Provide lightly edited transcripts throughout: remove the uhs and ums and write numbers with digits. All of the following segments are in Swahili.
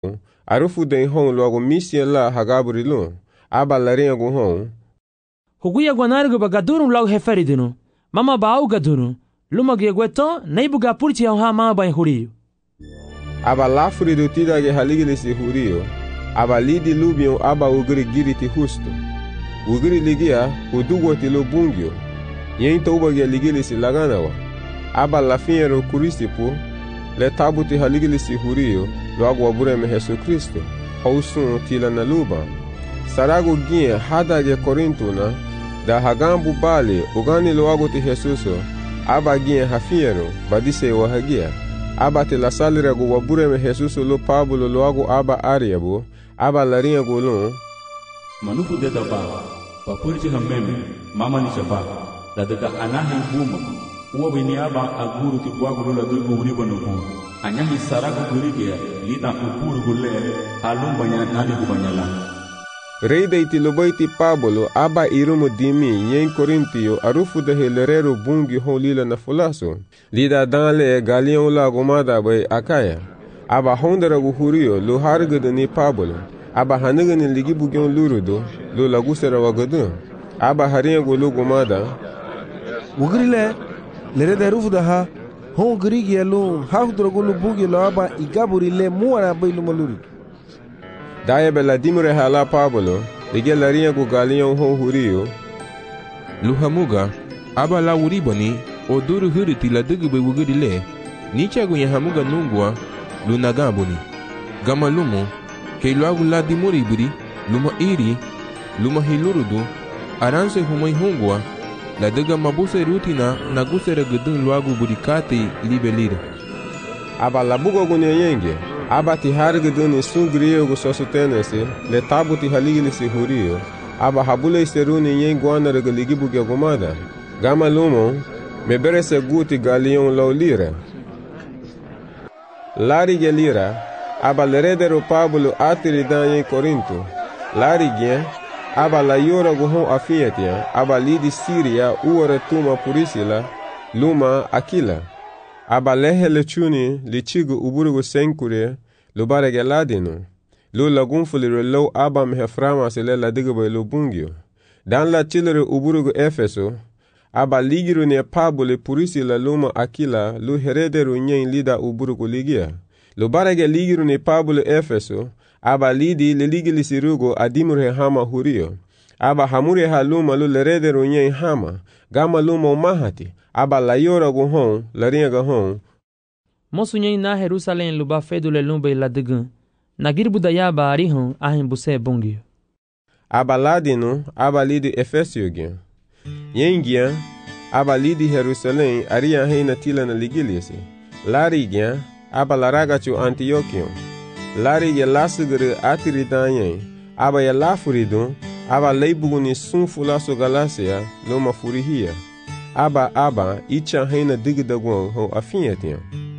arufu den hon logo misia la hagaburilun aba larinha go hon huguya gwanargo bagadurun lau heferidunu mama bau gadunu luma gegweto neibuga purti ha mama ba huriyo aba lafuri do tida ge haligilisi huriyo aba lidi lubion aba ugri giriti husto ugri ligia udugo tilo bungyo yen toba ge ligilisi laganawa aba lafiero kurisipu le tabuti haligilisi huriyo logo abureme Yesu Kristo hausun tila na luba sarago gie hada ge korintuna da hagambu bali ugani logo ti Jesuso aba gie hafiero badise wa hagia aba te la salira go wabureme Jesuso lo Pablo logo aba ariabu aba larinha golon manufu deda ba papurti hameme mama ni chaba la deda anahi buma uwa bini aba aguru ti bwaguru la dugo uribo nuku anyahi sarago gurige lita upuru gule alumbanya nali gubanyala Reida iti lobaiti Pablo aba irumo dimi yen Korintio arufu de helerero bungi holila na fulaso lida danle galion la gomada bay akaya aba hondera gu hurio lo hargada ni Pablo aba haniga ni ligi bugyon lurudo lo lagusera wagadu aba harinha go lo gomada ugrile lere de rufu da ha hon grigi alo hafdro go lo bugi lo aba igaburi le muara bay lo maluru Daia bela dimure hala Pablo, ligi larinha go galion hon hurio Luhamuga aba la uribani o duru huriti la dugube wugurile nicha go yahamuga nungwa lunagambuni gama lumo ke luagu la dimuribiri luma iri luma hilurudu aranse humai hungwa la duga mabuse rutina na gusere gudun luagu burikati libelira aba labugo go nyenge aba ti harguduni sungriyo go sosutenese le tabuti haligilisi hurio aba habule seruni yen guana regaligi buge gomada gama lumo meberese guti galion laulira lari gelira aba leredero Pablo atiri dan yen Korinto lari gen aba la yora go hon afiatia aba lidi Siria uore tuma purisila luma Akila aba lehele chuni lichigo uburugo senkure lo barege ladino lo lagunfulire lo aba meheframa sele la digbe lo bungyo dan la chilere uburugo Efeso aba ligiru ne Pablo purisila luma Akila lo heredero nyen lida uburugo ligia lo barege ligiru ne Pablo Efeso aba lidi le ligili sirugo adimure hama hurio aba hamure haluma lo leredero nyen hama gama luma mahati aba la yora go hon la ringa hon mosu nyen na Jerusalem luba fedule lumbe la digun na girbuda yaba arihon ahin buse bungio aba ladino aba lidi Efesio gen yengia aba lidi Jerusalem aria heina tila na ligiliasi lari gen aba laragachu Antiochion lari ye lasugere atiri danyen aba ye lafuridun aba leibuguni sunfulaso Galacia loma furihia aba icha heina digdagon ho afietian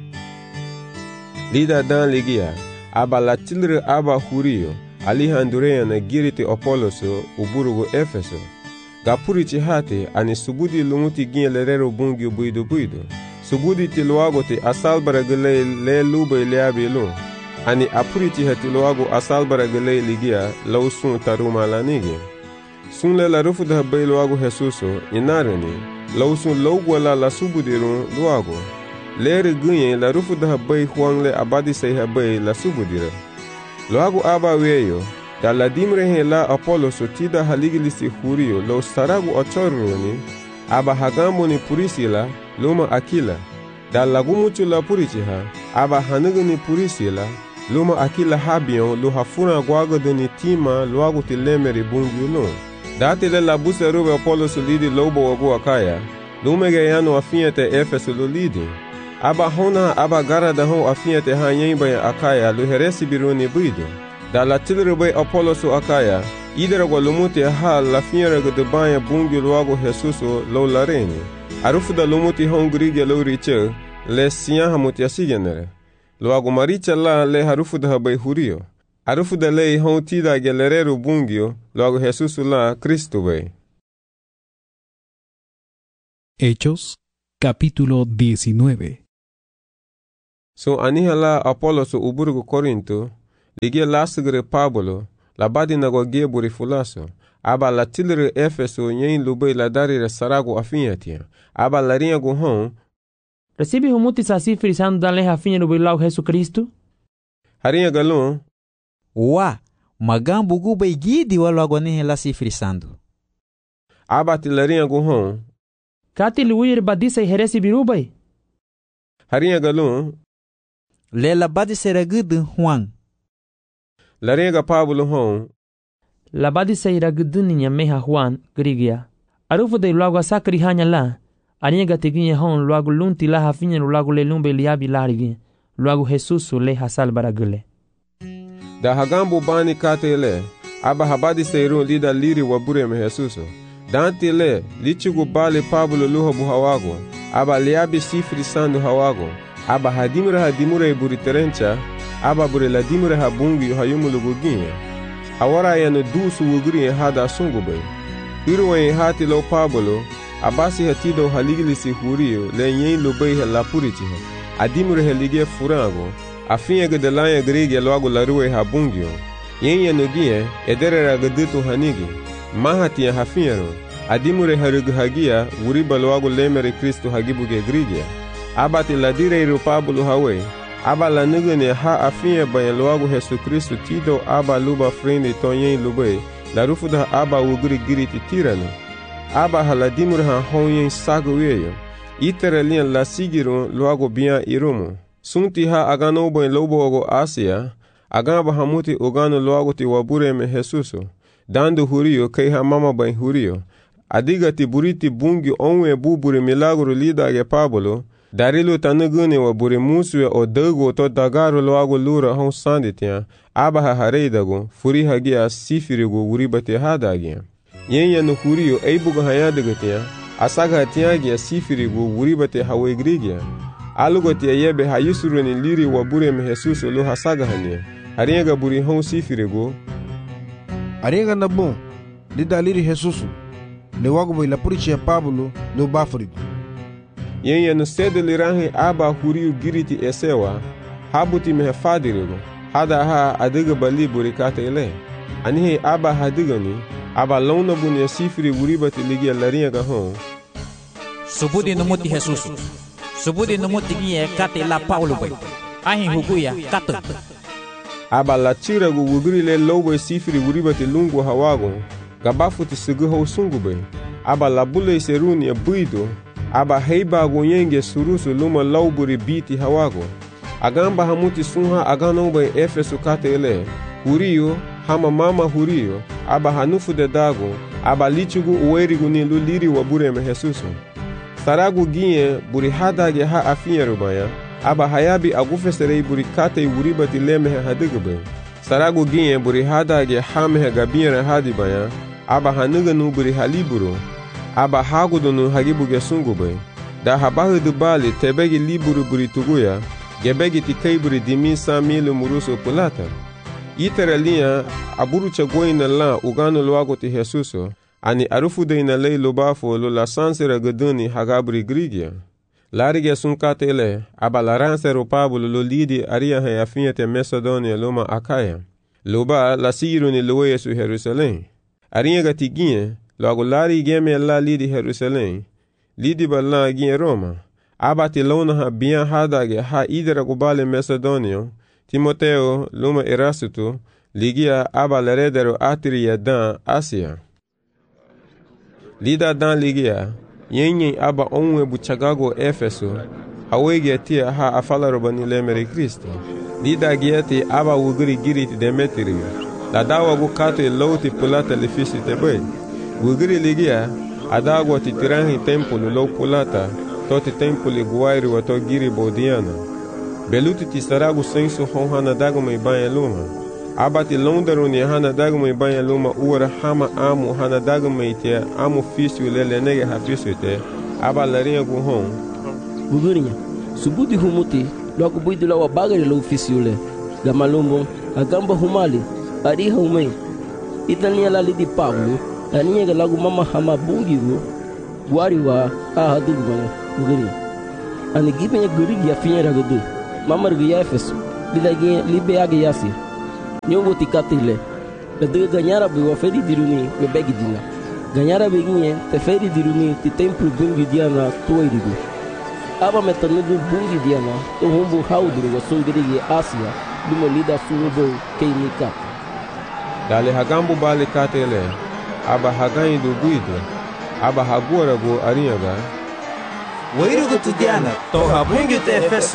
lida dan ligia aba latilre aba hurio alihandurea na giriti Apoloso uburugo Efeso gapurichi hate ani subudi lumuti lerero bungio buido subudi tiluago te asalbara gele le lube leabilo ani apurichi hatiluago asalbara gele ligia lausun taruma lanigi sunle la rufu da bailuago Jesuso inarani lausun logwala la subudirun luago lere gunye la rufu da bai huangle abadi sei bai la subudira luago aba weyo da la dimre he la Apoloso tida haligilisi hurio lo saragu ochoruni aba hagambo ni purisila luma Akila da lagumuchu la purichiha aba hanuguni purisila luma Akila habion lo hafuna gwagoduni tima luago tilemeri bungiulo dati le la busa rube Apoloso lidi lobo wagu akaya lumege yano afiete Efeso lo lidi aba hona aba gara da ho afiete ha yemba akaya lo heresi biruni buido da la tilre bay Apoloso akaya idera go lumuti ha la fiera go de banya bungi loago Jesuso lo lareni arufu da lumuti hongri lo riche le siya hamuti asigenere loago maricha la le harufu da bay hurio arufu da le hon tida gelerero bungio loago Jesuso la Cristo bay. Hechos capítulo 19. So anihala Apoloso uburgo Corinto ligia lasgre Pablo la badi na go ge buri fulaso aba la tilre Efeso yen lubei la darire sarago afinyatia aba la rinha go hon Recibe humuti sasi frisando danle hafinha no bilau Jesus Cristo. Harinha galon Wa, magambo gubei gidi walo agone la si frisando. Aba tilarinha go hon Kati luir badisa heresi birubai. Harinha galon Lela badi seragudu Juan. Larinha ga Pablo hon La badisa iraguduninya meha Juan grigia. Arufu de luago asakri hanya la. Arinha gatiginha hon luago lunti la hafinha no luago lelumbe liabi larigi. Luago Jesus le hasal baragule. Da hagambo bani katele aba habadi seirun lida liri wabure me Jesus. Dante le lichigu bale Pablo luha buhawago aba liabi sifri sandu hawago aba hadimura iburi terencha aba bure ladimura habungi hayumulugu ginha. Awara yanu dusu wugri hada sungube. Iruwa hati lo Pablo abasi hatido haligilisi hurio le yen lubei la puritiha. Adimura helige furango afinha de lanha grega logo larue habungio. Yen yanugie ederera gaduto hanigi. Mahatia hafinharo. Adimure harugagia uriba logo lemere Cristo hagibuge grigia. Abati ladire iru Pablo hawe. Aba la nugane ha afinha banha logo Jesus Cristo tido aba luba frente tonyen lube. La rufuda aba ugri giriti tirano. Aba haladimure ha honyen sagueyo. Iterelinha la sigiron logo bia irumo. Sunti ha agano boi lobo ogo Asia. Agamba hamuti ogano logo ti wabure me Jesuso. Dando hurio kei ha mama boi hurio. Adiga ti buriti bungi onwe bubure milagro lida ge Pablo. Darilo tanugune wabure musue o dago to dagaro logo lura hon sanditia. Aba ha hareidago. Furi hagia sifirigo uribate hadagia. Yenya no hurio eibuga hayadagatia. Asaga tiagia sifirigo uribate hawegrigia. Alugoti yebe hayusuru ni liri wabure me Jesus lo hasaga hania. Haringa buri hon sifirigo. Haringa na bom. Lida liri Jesus. Le wago boy la purichi Pablo lo bafrigo. Yenya no sede lirahi aba huriu giriti esewa. Habuti me fadirigo. Hada ha adiga bali buri kate ele. Anihe aba hadigani. Aba lona buni sifiri uribati ligia laringa hon. Subudi no muti Jesus. Subudi no muti gie kate la Paulo boy. Ahin huguya kato. Aba la tira gu wugri le lobo sifiri uribati lungu hawago. Gabafuti sugu ho sungube. Aba la bule seruni ya buido. Aba heiba gu yenge surusu luma lauburi biti hawago. Agamba hamuti sunha agano boy Efeso kate ele. Hurio hama mama hurio. Aba hanufu de dago. Aba lichugu uwerigu ni luliri wabure me Jesuso. Saragu ginye buri hadage ha afinha rubaya. Aba hayabi agufeserei buri kate uribati lemehe hadigube. Saragu ginye buri hadage hamehe gabinre hadibaya. Aba hanuganu buri haliburu. Aba hagudunu hagibuge sungube. Da habahu dubali tebegi liburu buri tuguya. Gebegi tikei buri dimi samilu muruso pulata. Iterelinha aburu chagoina la ugano loago ti Jesuso. Ani arufu de ina lei lobafo lo la sansera gaduni hagabri grigia. Larige sunkate ele, aba la ransero Pablo lo lidi aria he afinhete Macedonia loma Akaya. Loba la siru ni loe su Jerusalém. Arinha gatiguinha, logo lari geme la lidi Jerusalém. Lidi bala ginha Roma. Aba ti lona ha bian hadage ha idera gubale Macedonia. Timoteo loma Erasto, ligia aba leredero atria dan Asia. Lida dan ligia, yenye aba onwe buchagago Efeso, hawege tia ha afala robani lemere Kristo. Lida gieti aba wugri giriti Demetrio, la dawa gu kato lauti pulata le fisi tebe. Wugri ligia, adago ti tirangi tempolo lo pulata, toti tempoli guairi wato giri bodiana. Beluti ti saragu sensu honhana dagoma ibanya luma. Abati londaro ni hana dagma ibanya luma uara hama amu hana dagma itia amu fisio lele nege hafiso ite aba larinha gu hon. Gugurinha, subudi humuti logo buidu la wabagari lo fisio le. Gamalumbo, agamba humali, ariha umei. Itania la lidi Pablo, ania ga lagu mama hama bungiru, guariwa aha dugmane, gugurinha. Ani gibenya gurigi ya finya ragudu, mama rigi ya Efeso, lidagi libe agi yasi. nyongo tikatile la de ganyara be wa feri diruni be begidina ganyara be ginye te feri diruni ti templo bungi diana toirigo aba metanudu bungi diana to humbu haudru wa sungirigi asia dumo lida sunubo keinika dale hagambu bale katele aba hagayi do guido aba hagora go arinyaga wairugo tudiana to habungi te efesu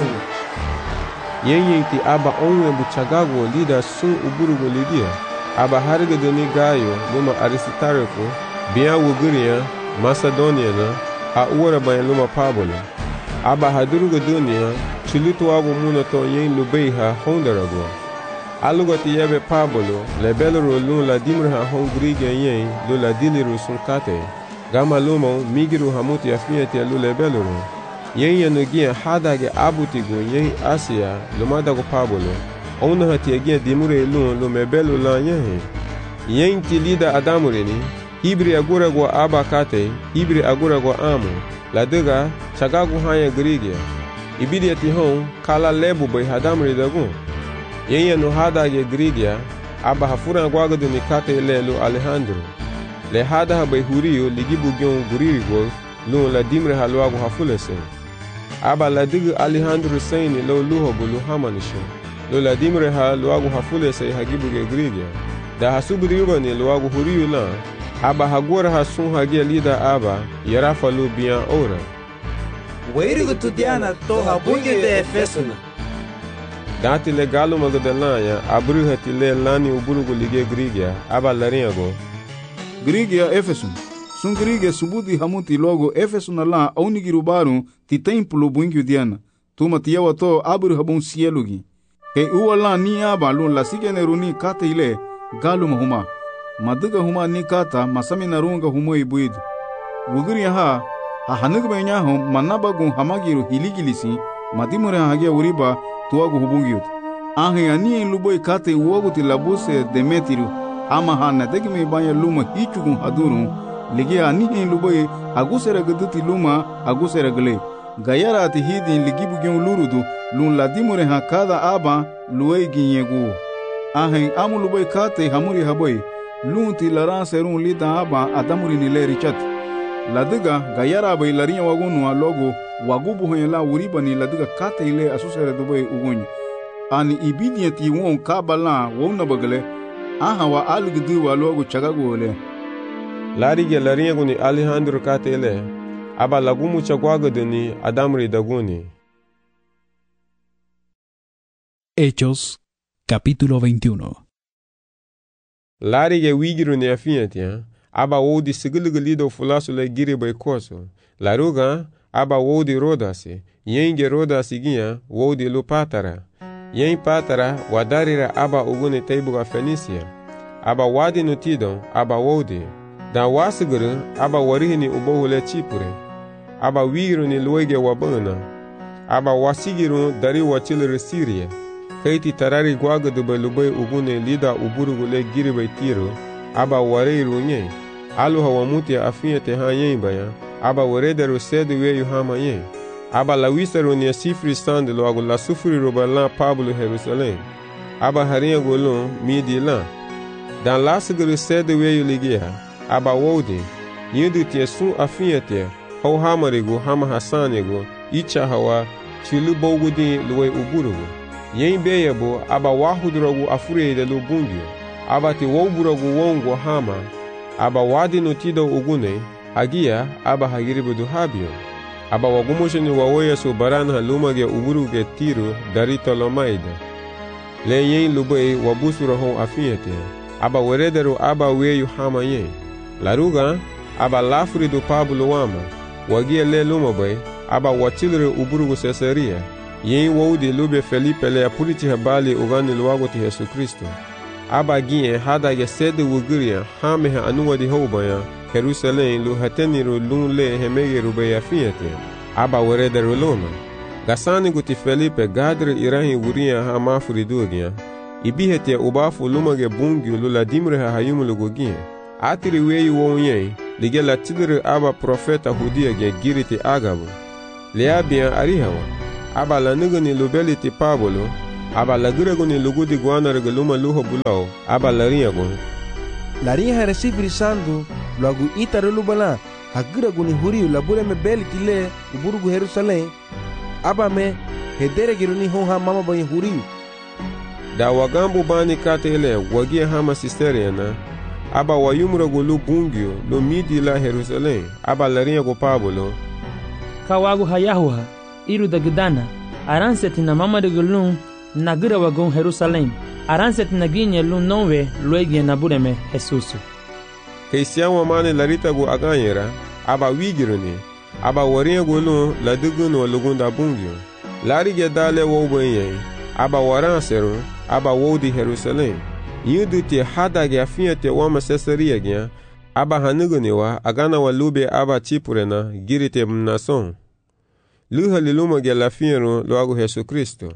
yenye ti aba onwe buchagago lida sun uburugo lidia aba harga doni gayo luma Aristarco biya wuguria Macedonia na a uwara bayan luma Pablo aba hadurugo dunia chulutu wago muna to yen lubeiha hondarago alugo ti yebe Pablo lebelro lun la dimra hongriga yen lo la diliru sun kate gama lumo migiru hamuti afiete lu lebelro yen yanogia hadage abutigo yen Asia lumadago Pablo ona hatiagia dimure lun lo mebelo la yen ti lida adamureni ibri agura go abakate ibri agura go amo la dega chagagu haya grigia ibidi ati hon kala lebu bay hadamuri dagu yen no hadage grigia aba hafura gwagadu ni kate lelo Alejandro le hada bay huriyo ligibu gyon guririgo lun la dimre halwago hafulese aba la digu Alejandro sayni lo luho bulu hamanisho lo la dimre halwago hafulese hagibu ge grigia da hasubu riba ni lwago huriyo la aba hagora hasun hagia lida aba yarafa lu biyan ora wairugo tudiana to habungi te efesu dati le galo magdalanya abru hati le lani uburugo lige grigia aba larinyago grigia efesu sun grigia subudi hamuti logo efesu na la aunigirubaru ti templo bungi diana tuma tiyawa to abru habun sielugi ke uwala ni aba lu la sigeneruni kate ile galo mahuma maduga huma ni kata masami narunga humo ibuidu wugriya ha hanug benya hom manabagu hamagiru hiligilisi madimure hagia uriba tuagu hubungiut ahe ani luboy kate uogu tilabuse demetiru ama hana degme banya luma hichugun hadurun ligi ani luboy agusera guduti luma agusera gle gayara ati hidin ligibu gen lurudu lun ladimure ha kada aba luei ginyegu ahe amu luboy kate hamuri haboy lunti laran serun lida aba adamuri nile richat ladiga gayara bay larinya wagunu logo wagubu hoyela uriba ni ladiga kate ile asusere dubai ugunyi ani ibidiyati won kabala wona bagale aha wa algdu wa logo chagagole larige larinya guni Alejandro kate ile aba lagumu chagwagaduni adamuri daguni. Hechos capítulo 21. Larige wigiru ne afiatia aba wodi sigilgilido fulasu le giribe koso laruga aba wodi rodasi yenge rodasi ginya wodi lu patara yen patara wadarira aba ugune teibuga Fenisia aba wadi nutidon aba wodi da wasiguru aba warihini ubohule Chipre aba wigiru ni luege wabana aba wasigiru dari wachilere Syria kaiti tarari gwagadu belube ugune lida uburugule giribe Tiro aba wareiru nye aluha wamuti afiete hanyen baya aba warederu sedu weyu hamayen aba lawisaru ni sifri sand loago la sufuri robalan Pablo Jerusalem aba harinha golon midi lan dan lasiguru sedu weyu ligia aba wodi nidu tie sun afiete hau hamarigo hama hasanego icha hawa chilu bogudi luwe uburugo yen beyebo aba wahudrogu afurede lu bungyo aba ti woburagu wongo hama aba wadi nutido ugune hagia aba hagiribudu habio aba wagumosheni wawoya so baran halumage uburuge Tiro dari Tolomaida le yen lubei wabusura hon afiete aba werederu aba weyu hama yen laruga aba lafuridu Pablo wama wagia le lumabai aba wachilre uburugu Caesarea yen wodi lube Felipe le apuriti habali ugani luwago ti Yesu Kristo aba ginye hadage sede wuguria hameha anuwadi hobaya Jerusalem lu hateniru lunle hemegeru beya fiete aba werederu lona gasani guti Felipe gadre irahi wuria ha mafuri dugia ibihete ubafu lumage bungi lula dimre ha hayumulugo ginye atiri weyu wonye lige la tidre aba profeta hudia ge giriti agabu leabia arihawa aba la nugani lubeliti Pablo aba lagira guni lugudi guana rega luma luho bulau aba larinha gun. Larinha recibir sandu logo itare lubala hagira guni huriu labure me beli tile uburugu Jerusalém aba me hedere giruni honha mama banyi huriu. Da wagambu bani kate ele wagie hama sisteriana aba wayumra gulu bungio lo midi la Jerusalém aba larinha go Pablo kawagu hayahuha iru da gidana aranset na mama de gulun na gira wagon Jerusalém aranset na ginye lu nonwe luegie na bureme Jesus Keisian wamane larita go aganyera aba wigiruni aba warinha gulu la duguno lugunda bungio larige dale wo benye aba waranseru aba wodi Jerusalém yudu te hadage afinha te wama Cesaria gya aba hanugunewa agana walube aba chipurena girite mnason luha liluma gya lafinho logo Jesus Cristo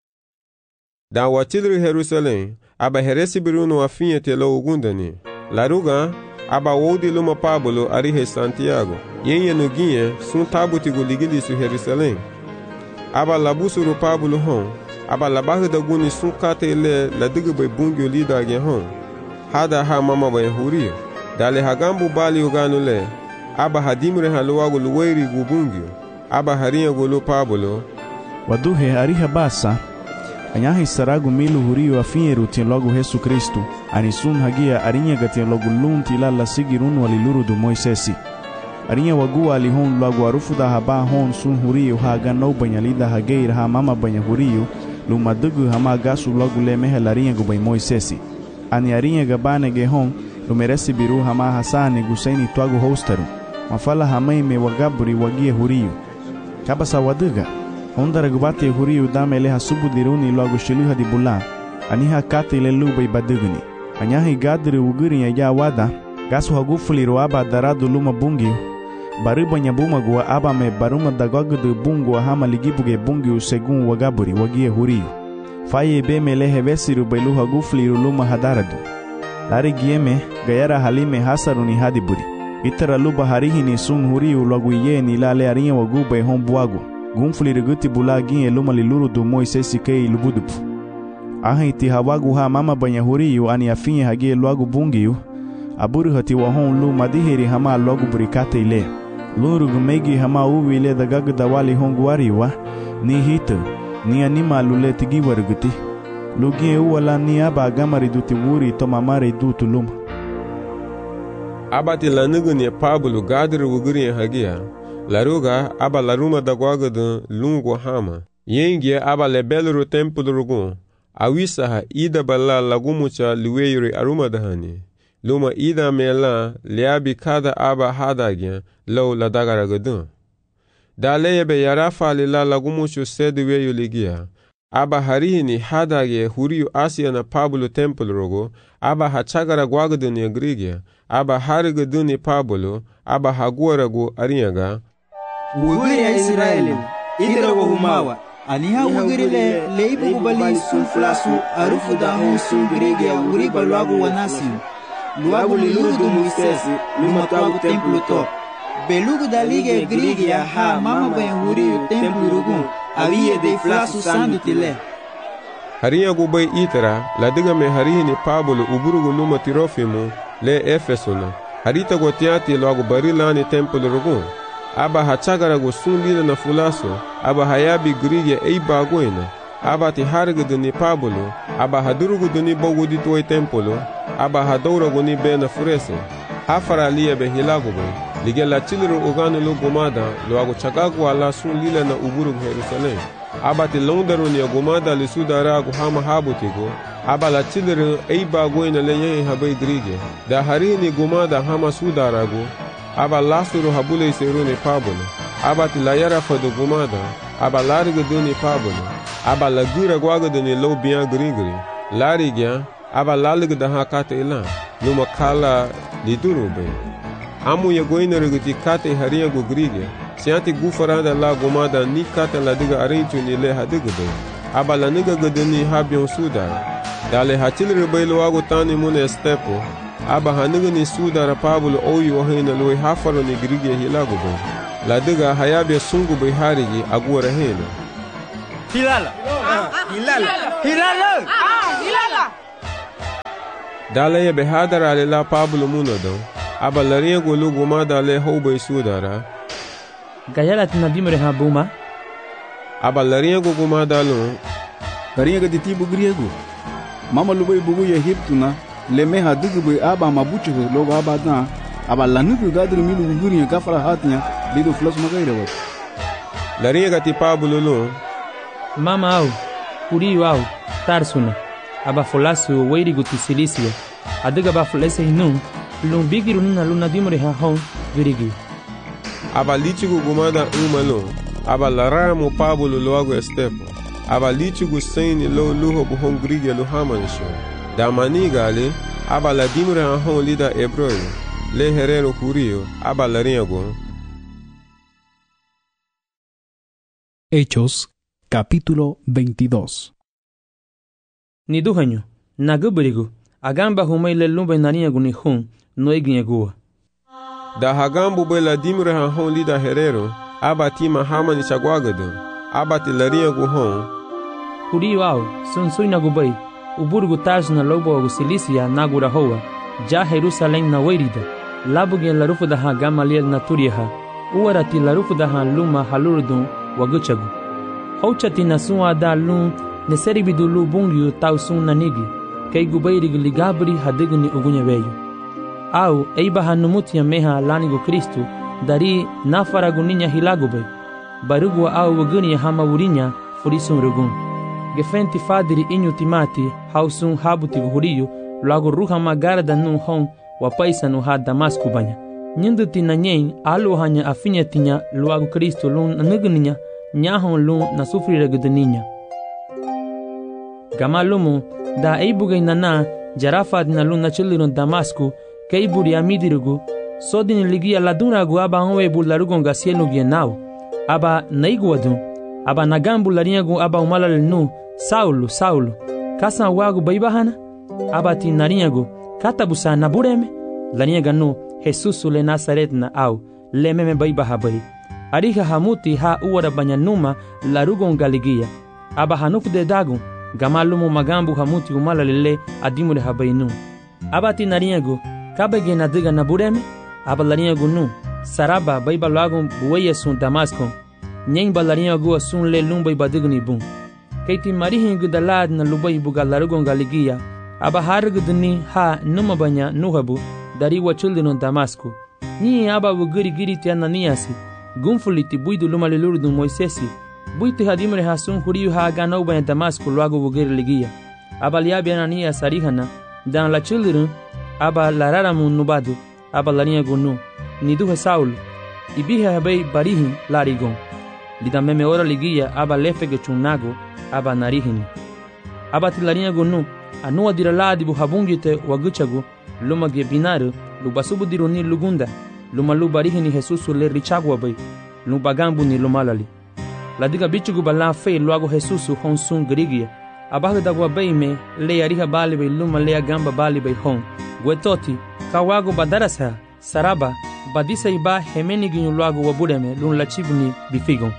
da watilru Jerusalém aba heresi biruno afinha te lo ugundani laruga aba wodi luma Pablo arihe Santiago yenye nuginye sun tabuti guligili su Jerusalém aba labusuru Pablo hon aba labahu da guni sun kate le la diga bai bungyo lida gen hon hada ha mama bai huriyo dale hagambu bali uganu le aba hadimre haluwagu luwairi gu bungyo aba harinha gulu Pablo waduhe ariha basa anyahi saragu milu huriyo afinheru tien logo Jesus Cristo anisun hagia arinha gatien logo lunti la la sigirunu aliluru do Moisesi arinha wagu alihon logo arufu da haba hon sun huriyo haga no banyalida hageir ha mama banya huriyo luma dugu hama gasu logo le mehe larinha gu bai Moisesi ani arinha gabane ge hon lumeresi biru hama hasani gusaini twagu hostaru mafala hamai me wagaburi wagie huriyo kabasa waduga hondara gubate huriyo damele hasubu diruni logo shiluha di bulan aniha kate ile lubai baduguni anyahi gadri uguri ya wada gasu hagufuliro aba daradu luma bungi baruba nyabuma gua aba me baruma dagogu bungu hama ligibuge bungi segun wagaburi wagie huriyo faye be mele hevesiru bailu hagufuliro luma hadaradu lari gieme gayara halime hasaruni hadiburi itara luba harihini sun huriyo logo yeni lale arinha waguba e hombuago gunfuliro guti bulagin luma liluru do Moisesi kei lubudupu ahiti hawagu ha mama banya huriyo ani afinye hagie logo bungiyo aburu hati wahon lu madihiri hama logo burikate ile luru gumegi hama uwi ile dagagu dawali honguariwa ni hito ni anima lule tigi waruguti lugie uwala ni aba gamari duti wuri to mamare dutu luma abati lanuguni Pablo gadri wuguri hagia laruga aba laruma dagwagu lungu hama yengie aba lebelru templu rugun awisaha ida bala lagumucha luweiri aruma dahani luma ida mela liabi kada aba hadagya law la dagaragadun daleyebe yarafa lila lagumuchu seduweyu ligia aba harihini hadagye huriyu Asia na Pablo templu rogo aba hachagara gwaguduni grigia aba hariguduni Pablo aba haguaragu arinyaga wugiri ya Israeli idra wa humawa aniha wugiri le leibu kubali sun flasu arufu da hon sun grigia wuri balwagu wanasi luagu liluru do Moisesi lumatwagu templu to belugu da lige grigia ha mama ben huri templu rugun aviye de flasu sandu tile hariya gubai itara ladiga me harihini Pablo uburugu luma Tirofimo le Efesona harita gotiati luagu barilani templu rugun aba hachagara go sunlila na fulaso aba hayabi grigia eiba goina aba ti hariguduni Pablo aba haduruguduni bogudi toy templo aba hadoraguni bena furese hafara liya be hilagugo ligela chilru uganu lu gumada luago chagagu ala sunlila na uburug Jerusalem aba ti londaruni gumada li sudara gu hama habutigo aba la chilru eiba goina le yen habai grige da harini gumada hama sudarago aba lasuru habule seruni Pablo aba ti la yara fadu gumada aba lariguduni Pablo aba la gira gwaguduni lo bian grigri larigya aba lalig da hakate ila luma kala lidurube amu ya goina riguti kate hariya go grige sianti gufarada la gumada ni kata la diga arinchu ni le hadigube aba la niga guduni habion suda dale hatil rebelo wago tani mune stepo aba haniga ni suda Pablo oyi wahina lo hafaro ni grige hilagube la diga hayabe sungu be harigi agora hena hilala hilala Hilala. Dala ye behadara ale la Pablo munodo. Aba larinha go lugo ma dale hoube sudara. Gayala tinadimre ha buma. Aba larinha go guma dalo. Larinha ga titibu griego. Mama lubai bugu ya hiptuna. Le meha dugu aba mabuchu logo aba dan. Aba lanugu gadru milu guriya gafara hatinya. Lido flos magaira wat. Larinha ga ti Pablo lo. Mama au. Kuriu au. Tarsuna. Aba folasu weirigu ti Silícia. Adiga ba folese inun. Lumbigiru nina luna dimre ha hon virigi. Aba litigu gumada umalo. Aba laramo Pablo loago estepo. Aba litigu saini lo luho buhon grige lo hamanisho. Da manigale. Aba la dimre ha hon lida ebroyo. Le herero curio. Aba laringo. Hechos, capítulo 22. Ni duhanyo. Nagubirigu. Agamba humaile lumbe naniagu ni hun. Noeginegua. Da hagambu bela dimre ha hon lida herero. Aba tima hamani chagwagado. Aba ti laringo hon. Kuriu au. Sunsui nagubai. Uburgu taj na lobo agu Silícia nagura hoa. Ja Jerusalém na weirida. Labugen larufu da ha Gamaliel na turiha. Uarati larufu da ha luma halurdun waguchagu. Houchati na sunwa da lum neseribidu lu bungyu tau sun nanigi. Kei gubairig ligabri hadigni ugunya veyu. Au eiba hanumutia meha lanigo Kristu dari nafaraguninha hilagubay. Barugwa au waguni hama wurinya furisun rugun. Gefenti fadiri inyu timati hausun habuti huriyu lago ruha magara da nun hon wapaisa no ha Damasku banya. Nyinduti na nyen alu hanya afinya tinya luago Kristu lun naguninya nyahon lun na sufrira guduninya. Gamalumu da eibugay nana jarafad na lun na chilirun Damasku keiburi amidirugu sodin ligia laduragu aba onwe bularugon gasienu gienau aba naiguadun aba nagambu larinhagu aba umalal nu Saulo kasa wagu baibahana aba ti narinhagu katabusa nabureme larinhaga nu Jesus le Nazaret na au lememe baibahabai ariha hamuti ha uara banyanuma larugon galigia aba hanuku de dagun gamalumu magambu hamuti umalalele adimure habainu aba ti narinhagu kabege na diga na bureme aba larinhagu nu saraba baibalagun buweya sun Damasco nyen balarinhagu asun le lumbai badigni bun keiti marihingu dalad na lubai buga larugon galigia aba hargudni ha numa banya nuhabu dari wachulino Damasco ni aba wugiri giri ti Ananiasi gunfuliti buidu lumalilurdu Moisesi buiti hadimre hasun huriu ha ganau banya Damasco luago wugiri ligia aba liabi Ananias arihana dan la children aba lararamu nubadu aba larinhagu nu niduhe Saulo ibihe habei barihin larigon lida meme ora ligia aba lefege chunago aba narihini aba tilarinhagu nu anua diraladi bu habungite waguchagu luma ge binaru lubasubu diruni lugunda luma lubarihini Jesusu le richagwa bai lubagambu ni lumalali ladiga bichugu bala fe luago Jesusu honsun grigia abaga dagwa bai me le ariha bali bai luma le agamba bali bai hon gwetoti kawago badarasa saraba badisa iba hemeni ginyu luago wabureme lun lachibuni bifigon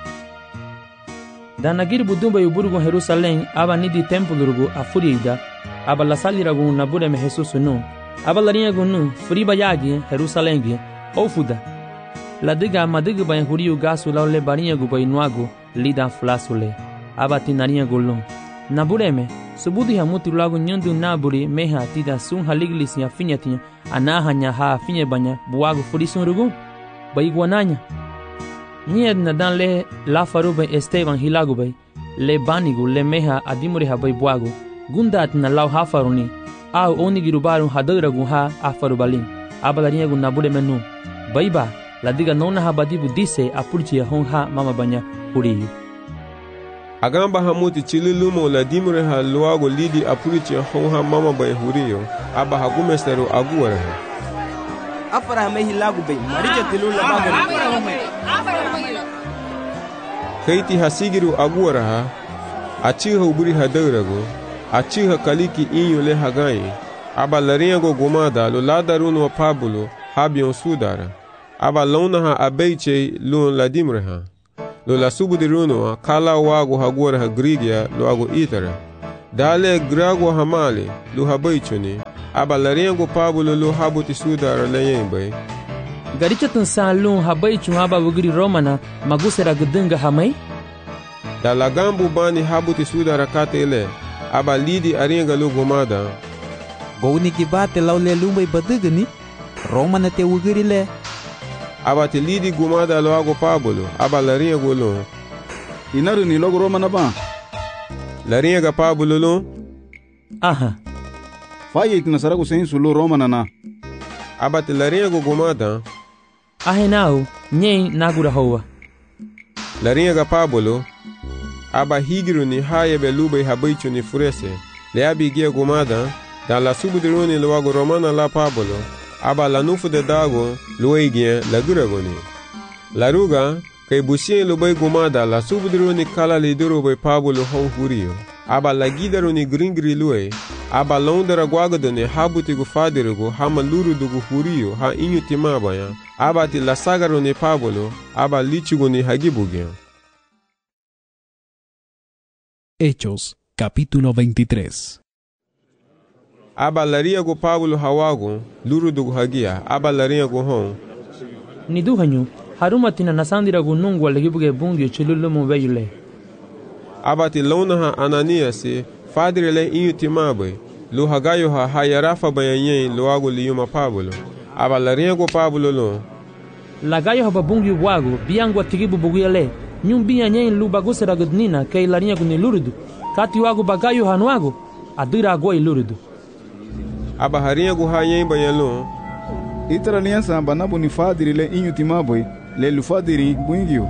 danagiri budumba yuburugo Jerusalém aba nidi tempulurugo afuriida aba lasalirago nabureme Jesusu nu aba larinhagu nu furiba yagi Jerusalém ofuda ladiga madiga bayan huriu gasu laule barinhagu bainuago lida flasule aba tinarinhagu lun nabureme subudi hamuti lago nyandu naburi meha tida sun haliglisi afinyatinha anahanya ha afinye banya buago furisun rugu baiguananya nied na dan le la farube Esteban hilagubay le banigu le meha adimuri habai buago gundat na lau hafaruni au onigirubaru hadaragu ha afarubalin abalarinhagu nabure menu baiba ladiga nona habadibu dise apurchia hon ha mama banya huriyu agamba hamuti chililumo la dimre ha luago lidi apurichi hon ha mama banya huriyo aba hagumesteru aguara afara mehi lagubay marija tilula bagari keiti hasigiru aguara ha achiha uburi hadarago achiha kaliki inyo le hagai aba larinhagu gomada lo ladaruno Pablo habion sudara aba lona ha abeiche lun la dimre ha lo la subudiruno kala wago hagora ha grigia lo ago itara Dale grago hamale lu habaichuni aba lariengo Pablo lu habuti sudara layembai. Garichatun san lun habaichun aba wugiri Romana magusera gudunga hamai? Da lagambu bani habuti sudara katele aba lidi arienga lu gomada. Gouni kibate laule lumbai badugani Romana te wugiri le. Aba te lidi gomada lo ago Pablo aba lariengo lu. Inaru ni logo Romana ba? Larienga Pablo lu? Aha. Faye itinasarago sensu lu Romana na. Aba te lariengo gomada. Ahenau nyei nagura hoa. Larienga Pablo aba higiru ni haye belubai habaichu ni furese le abigia gomada da la subudiruni luago Romana la Pablo aba la nufu de dago luigien la guragoni. La ruga kay busien lubai gomada la subudiruni kala liduru bai Pablo hon hurio aba la gidaruni gringri lue aba londara guagadone habuti gu fadirugo hama luru dugu hurio ha inyu timabaya aba ti la sagaruni Pablo aba lichuguni hagibugia. Hechos, capítulo 23. Aba lariago Pablo hawago luru dugu hagia aba lariago hon. Niduhanyu harumatina nasandira gunungu walegibuge bungyo chululumu veyule. Aba ti launaha Ananiasi fadirile inyu timabe lu hagayo ha hayarafa bayanyen luago liyuma Pablo aba lariago Pablo lo. Lagayo ha babungyo wago biangu atigibu buguyale nyumbia nyen lu bagusera gudnina kay larinha guni lurudu kati wago bagayo hanwago adira agoi lurudu. Aba harinha gu hayen bayalo itara aliança banabu ni fadiri le inyu timaboi le lu fadiri buingio.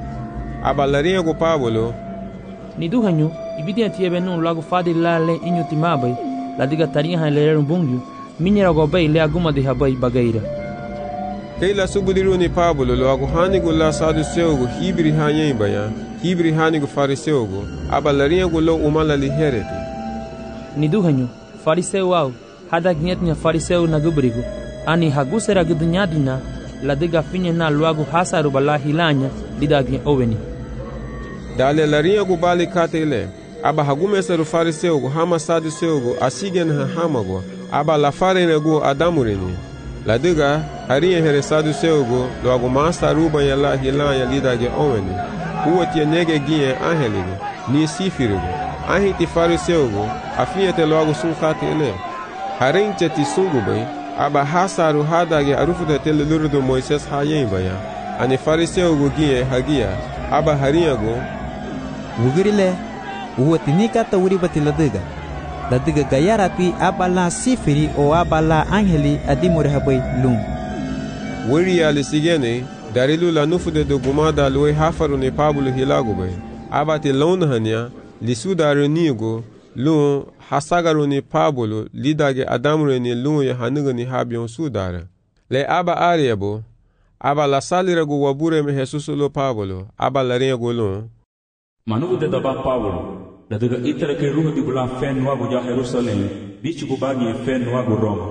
Aba larinha gu Pablo ni duhanyu ibidi atiebe nun lago fadiri la le inyu timaboi la diga tarinha ha le bungyo minyera go bay le aguma de habai bagaira. Kayla subudiruni Pablo lo ago hanigu la saduseugo hibri hayen baya hibri hanigu fariseugo aba lariengo lo umala li hereti. Ni duhanyu fariseu au hada gnyetnya fariseu na gubrigo ani hagusera gudnyadina la diga finye na luago hasaru bala hilanya didagnya oweni. Dale lariengo bali katele aba hagumeseru fariseugo hama saduseugo asigen ha hamago aba la farenego adamureni. La diga harinha here saduseugo lo ago masa ruba yala hilanya lidage oweni uotie nege gie angelige ni sifirigo ahiti fariseugo afiete lo ago sunkate ele harinche ti sungubay aba hasaru hadage arufute tele lurudo Moises hayen baya ani fariseugo gie hagia aba harinha go wugirile uoti nikata uribati la diga gayarati abala sifiri o abala angeli adimure habai lum. Wiri alisigene darilu la nufude do gumada lue hafaru ne Pablo hilago bay abati launahanya lisudaru nigo lu hasagaru ne Pablo lidage adamure ne lu ya hanuga ni habion sudara le aba ariabo aba la salirago wabure me Jesus lo Pablo aba la rego lo manugo de daba Pablo la diga itara ke ruho di bula fen wago ja Jerusalem bichi go bagi fen wago Roma.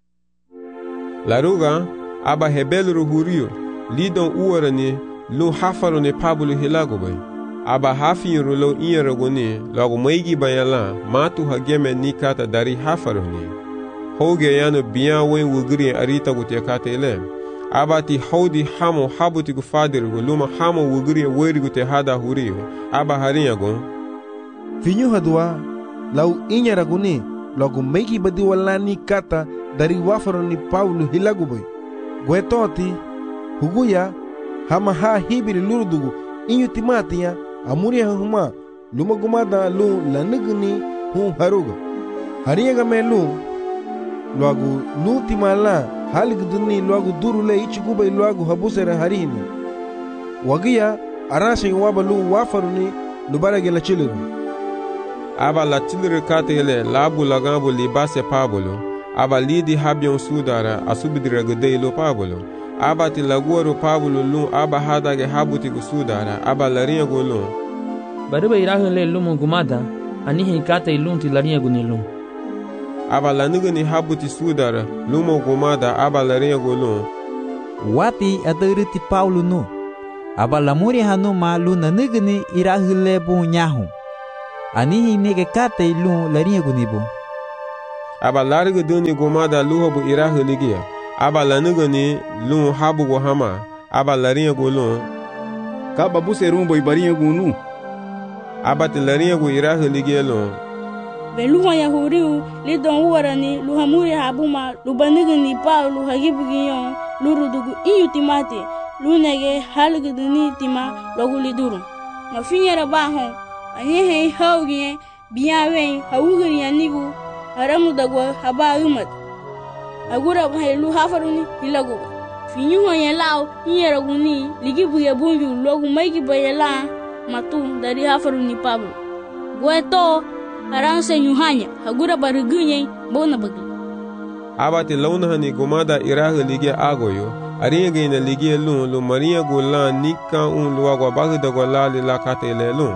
La ruga aba hebelru hurio lidon uorani lu hafaru ne Pablo hilago bay aba hafiru lo ierago ni lago maigi bayala matu hageme nikata dari hafaru ni hoge yano biyan wen wugri arita gute katele aba ti hodi hamo habuti gu fadiru luma hamo wugri weri gute hada hurio aba harinyago Finyo hadua lau inya raguni logo meiki badi walani kata dari wafaro ni Paulo hilaguboy. Gwetoti huguya hama ha hibiri lurudugu inyu timatiya amuria huma luma gumada lu lanugni hum haruga. Hariyaga me lu logo lu timala haligduni logo durule ichigubay logo habusera harini. Wagiya arashin wabalu wafaruni lubarage la chiliru. Aba la tilre katele labu lagambo libase Pablo aba lidi habion sudara asubidira gudei lo Pablo aba ti laguoro Pablo lu aba hadage habuti gu sudara aba larinha go lu bariba irahu le lumu gumada anihi kata ilunti larinha gu nilu aba lanugni habuti sudara lumu gumada aba larinha go lu wati adariti Paulo no aba lamuri hanu ma lu nanugni irahu le bu nyahu anihi nege kate lu larinha gunibo. Aba larga duni gumada luha bu irahu ligia. Aba lanugani lu habu go hama. Aba larinha go lu. Kaba buse rumbo ibarinha gunu. Aba te larinha go irahu ligia lu. Beluha ya huriu lidon warani luhamuri habuma lubanigani pa luhagibugiyon lurudugu iyu timati lunege halguduni tima loguliduru. Mafinyera bahon anyehe haugie biyawen hawugari yanigu haramudagwa haba umat. Agura bahelu hafaruni hilago. Finyuha yelao nyera guni ligibuge bunju logu maiki bayela matu dari hafaruni Pablo. Gueto haranse nyuhanya hagura barugunye bona bagi. Abate launahani gumada irahu ligia agoyo. Aringa ina ligia lu maria gula nika luagwa bagdagwa lali lakate lu.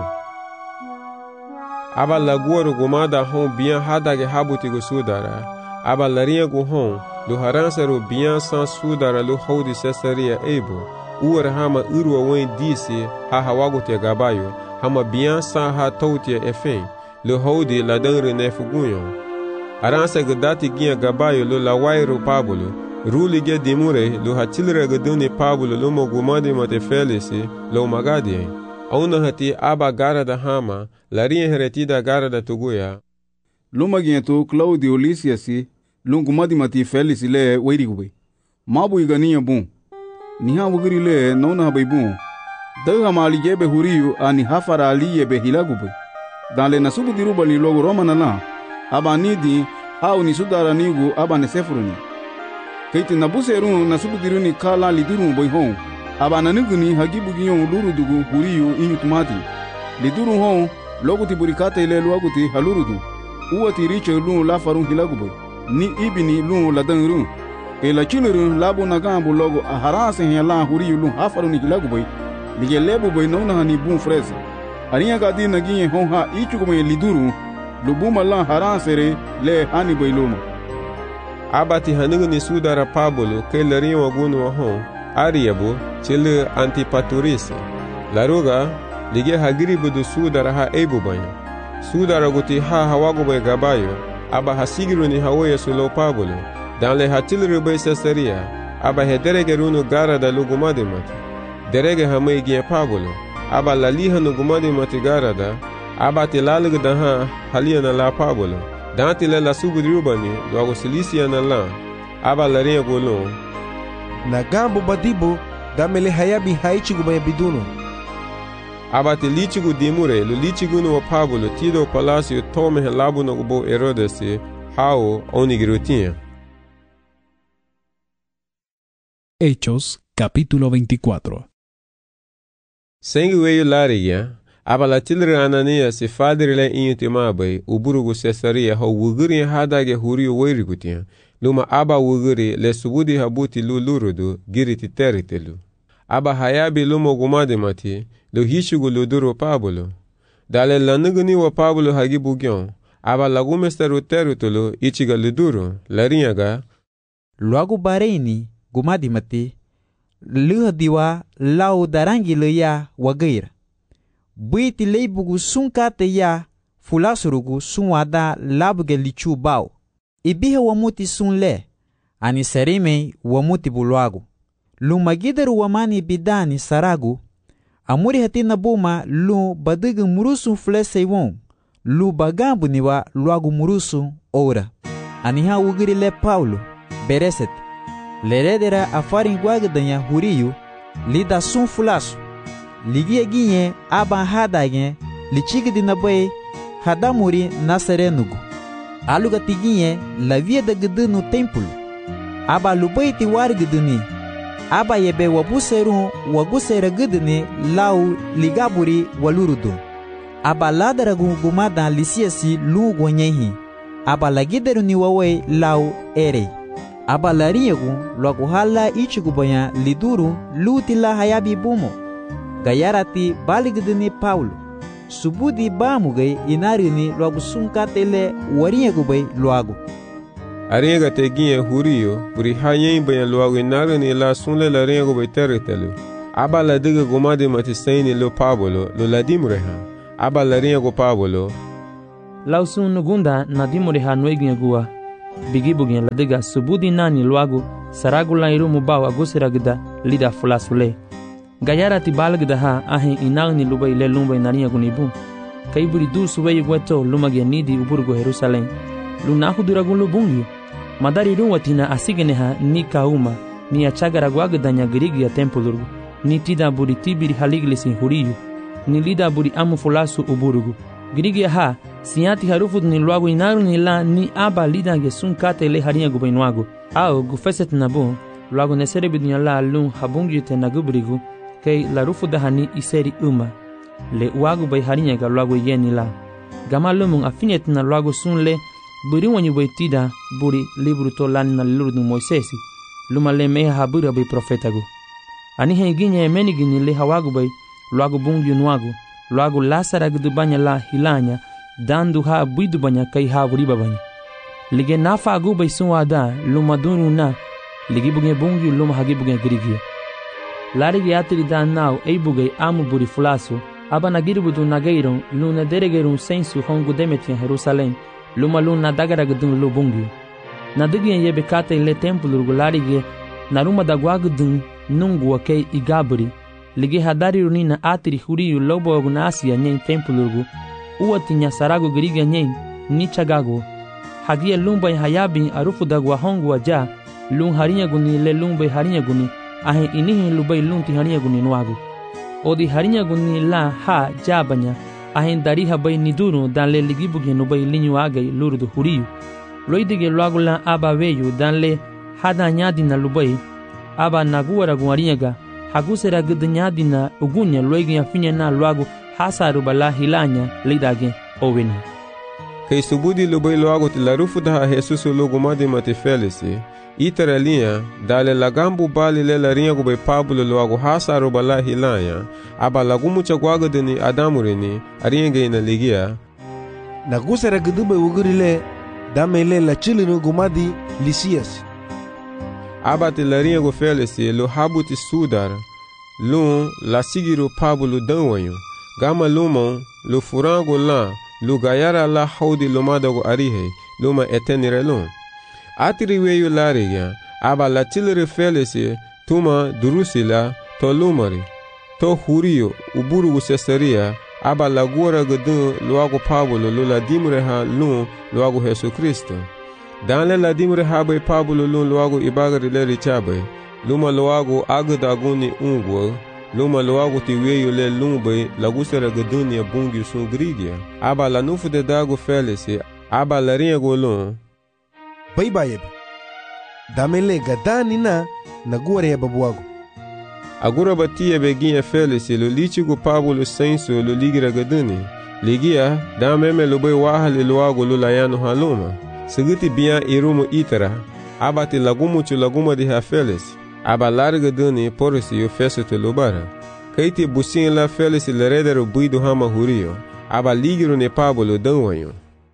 Aba laguaru gumada hon biyan hadage habuti go sudara. Aba laria go hon lu haransaru biyan san sudara lu hodi Caesarea ebo. Uwar hama urwa wen disi ha hawagote gabayo. Hama biyan san ha tautia efen. Lu hodi la dangre nefugunyo. Aransa gadati giya gabayo lu la wairu Pablo. Ruli ge dimure lu hatilre gaduni Pablo lu mo gumadi mate felisi lu magadie. Auna hati aba garada hama, larinha heretida garada tuguya. Lumagiento Claudio Lysiasi, lungumadi mati Felix le weirigube. Mabu igania bun. Niha wugiri le nona habai bun. Daga mali jebe huriyu ani hafara aliye be hilagube. Dale nasubu diruba ni logo Roma nala. Aba nidi hau ni sudara nigu aba ne sefuruni. Keiti nabuserun nasubu diruni kala lidurun boy hon. Aba nanuguni hagibu giyon lurudugu huriyu inyutumati. Lidurun hon logo tiburikate ile luaguti halurudu. Uwati riche lun la farun hilagube. Ni ibini lun la dangrun. Ke la chilurun labu nagambu logo aharase hela huriyu lun hafarun hilagube. Lige lebu boy nona hani bun frese. Ariya gadi nagiye hon ha ichugume lidurun. Lubuma lan haransere le hani boy luma. Abati hanuguni sudara Pablo ke larin wagunu hon. Ariabu chile Antipaturis. Laruga lige hagiribu du sudara ha ebu banyo. Sudara guti ha hawago bay gabayo. Aba hasigiru ni hawoye sulo Pablo. Danle hatilru bay Caesarea. Aba hederege runu gara da lugumadi mati. Derege hamay giye Pablo. Aba laliha nugumadi mati gara da. Aba tilalig da ha halia na la Pablo. Danti le la subudrubani luago Silisia na la. Aba larinha golon. Na gambo badibo gamele hayabi haichigu baya biduno. Abate lichigu dimure lu lichigu no Pablo tido palacio tome helabu no gubo Herodesi hao onigirutinha. Hechos capítulo 24. Sengueyo lariya abala tilre Anania se fadrile intimabai uburugu Caesarea ho wuguri hadage huriyo weirigutinha. Luma aba wuguri le subudi habuti lurudu giriti teritelu. Aba hayabi lumo gumade mati lu hishugu luduru Pablo. Dale lanuguni wa Pablo hagibu gyon. Aba lagumesteru teritelu ichiga luduru larinyaga. Luagu bareini gumadi mati luha diwa lau darangi leya wagaira. Buiti leibugu sunkate ya fulasurugu sunwada labuge lichu bao. Ibihe wamuti sunle, ani serime wamuti buluagu. Lumagidaru wamani bidani saragu, amuri hatina buma lu badigu murusu flese won, lu bagambu niwa luagu murusu ora. Aniha ugiri le Paulo, bereset, leredera afarin guagdanya huriyu, lida sun fulasu. Ligia ginye aba hadagen, lichigdi nabaye, hadamuri naserenugu. Aluga tiginye la via da gdu no templo. Aba lubaiti war gduni. Aba yebe wabuseru wagusera gduni lau ligaburi walurudu. Aba ladaragu gumada lisiasi lu gonyehi. Aba lagideru ni wawe lau ere. Aba lariyagu lwaguhala ichigubaya liduru lutila hayabi bumo. Gayarati baligduni Paulo. Subudi bamugai inarini luagu sunkatele warinyagubai luagu. Arinyaga teginye huriyo, buri hayen bayan luagu inarini la sunle la rinyagubai teritelu. Aba la diga gumadi matisaini lo Pablo, lo ladimreha. Aba la rinyagu Pablo, lausun nugunda na dimore ha nueginha gua. Bigibuginha ladega subudi nani luagu saragu la iru mubau agusiragda lida fulasule. Gayara ti balagda ha ahen inagni lubai le lumbai narinha gunibu. Kaiburi dur subai gweto lumagia nidi uburgo Jerusalem. Lunahu duragun lubungyu. Madari ruwatina asigeneha ni kauma ni achagaraguagdanya girigia tempulurgu. Ni tida buri tibiri haliglisin huriyu. Ni lida buri amu fulasu uburugu. Girigia ha siati harufut ni luagu inaru ni la ni aba lida gesun kate le harinha gubainuagu. Ao gufeset nabu luagu neserebidunya la lun habungyu te nagubrigu kei la rufudaha ni iseri uma. Le uagu bai harinha ga luagu yeni la. Gama lumung afinet na luagu sun le buri wanyu bai tida buri libru to lani na lurdu Moisesi. Luma le meha habura bai profetagu. Anihe iginya emeni gini le hawagu bai luagu bungyu nuagu. Luagu lasara gudubanya la hilanya dandu ha buidubanya kai ha buriba banya. Lige nafa agu bai sunwada luma dunu na ligi buge bungyu luma hagi buge girigia. Larigi atiri da nau ei buge amu buri fulasu aba nagiribudu nageiron luna deregerun sensu hongu demetian Jerusalem luma luna dagara gudun lu bungyu. Nadigien yebe kate le tempulurgu larigi naruma dagwagudun nungu wakei igaburi. Ligi hadari runina atiri huriyu lobo ogunasi nyen tempulurgu uwatinya saragu giriga nyen ni chagagu. Hagia lumbai hayabin arufu dagwa hongu aja lun harinha guni le lumbai harinha guni ahe inihin lubai lunti harinha guni nuagu. Odi harinha guni la ha jabanya ahe dariha bai niduru dan le ligibugi nubai linyu agai lurdu huriyu. Loidige luagu la aba veyu dan le hada nyadina lubai aba naguara guarinyaga hagusera gudnyadina ugunya loigia finya na luagu hasaru bala hilanya lidage oweni. Kei subudi lubai luagu ti la rufudaha Jesus lugumadi mati felisi itara linha dale lagambu bali le larinha gubai Pablo luagu hasaru bala hilanya aba lagumu chagwaga dini adamurini arinha ina ligia nagusera gudubai ugurile damele la chilinu gumadi Lisias. Abati larinha gu felisi lu habuti sudar lun la sigiru Pablo danwanyu gama lumon lu furangu la lu gayara la haudi lumadagu arihe luma etenire lun. Atiri weyu lariga aba la tilere felisi tuma durusila to lumari to huriyo uburugu Cesaria aba la gura gudun luagu Pablo lu la dimreha lun luagu Jesu Kristo. Danle la dimreha bai Pablo lun luagu ibagari le richabai luma luagu agudaguni ungwa luma luagu ti weyu le lumbai lagusera gudunia bungi sun grigia aba la nufu de dagu felisi aba la rinha golun bai bayeb damele gadani na naguare babuagu agura batia beginha felisi lu lichigu Pablo sensu lu ligira gaduni ligia dameme lu bai wahali luagu lu layanu haluma seguti bia irumu itara abati lagumu chu laguma di ha felisi aba larga duni porisi yu fesu te lubara. Kaiti busin la felisi leredero buidu hama huriyo. Aba ligiru ne Pablo danwanyo.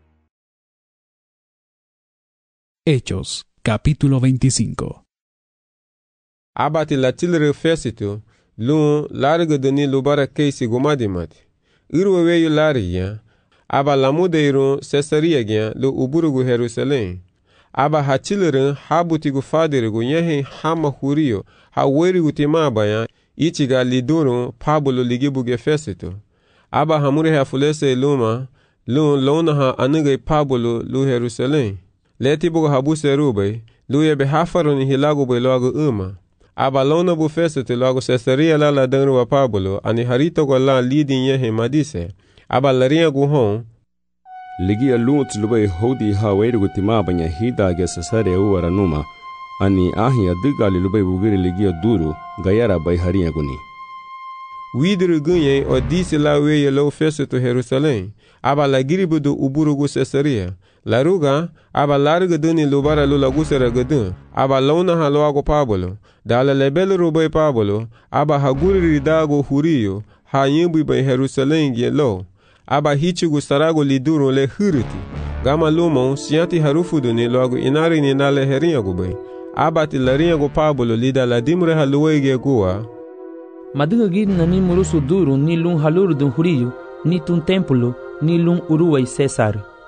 Hechos, capítulo 25. Abati la tilre fesitu, lun larga duni lubara keisi gumadimati. Irweweyu lariya, aba lamudeirun Cesaria gyan lu uburugu Jerusalem. Aba hachilirin habutigu fadirigu nyehin hama huriyo hawerigu timabaya ichiga lidurun Pablo ligibuge fesitu. Aba hamure hafulese luma lun lonaha anigay Pablo lu Jerusalem. Letibugu habuse rubay lu yebe hafaruni hilagu bay loagu uma. Aba lona bu fesitu loagu Cesaria la danruwa Pablo ani haritogo la lidin nyehin madise. Aba larinha guhon ligia lunt lubai hodi hawerigu timabanya hidage Cesaria uwara numa ani ahi adigali lubai bugiri ligia duru gayara bai harinha guni. Widru gunye odisi la weye lo fesutu Jerusalem aba la giribudu uburugu Cesaria. Laruga aba larga duni lubara lula gusera gadun aba launa haloago Pablo dala lebelu rubai Pablo aba haguri ridago huriyo ha yimbu bai Jerusalem gye lo. Aba hichugu sarago liduru le huriti. Gama lumon siati harufudu ni loagu inari ni nale herinha gubay. Aba ti larinha gu Pablo lida la dimre haluwege guwa. Madiga gid na ni murusu duru ni lun haluru dun huriyu ni tun templo ni lun uruway Cesar.